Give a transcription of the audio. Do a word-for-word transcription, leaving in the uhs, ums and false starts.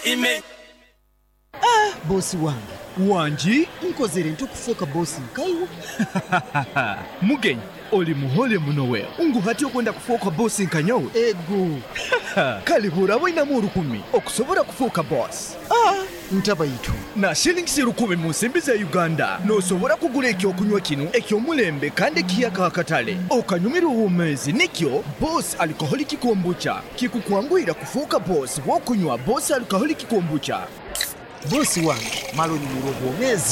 Ime. Ah, bosi wange. Wanji? Nkozere ntukufuuka bosi nkaiwa. Mugenyi, oli muhole munowe. Ungu hati okwenda kufuuka bosi nkanyowe. Ego. Kalibura wainamu olukumi okusobola kufuuka boss. Ah, ntabayitu. Na shillings lukumi mu nsimbi za Uganda n'osobola kugula ekyokunywa kino eky'omulembe kandi kiyaka akatale. Okanyumira obwomezi nikyo Boss Alcoholic Kombucha kikukwanguyira kufuuka boss w'okunywa Boss Alcoholic Kombucha. Bosi wange, maloni mu obwomezi.